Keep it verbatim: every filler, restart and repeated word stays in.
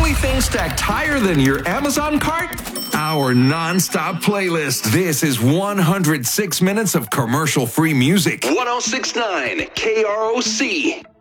Only thing stacked higher than your Amazon cart? Our non-stop playlist. This is one hundred six minutes of commercial-free music. one oh six point nine K R O C.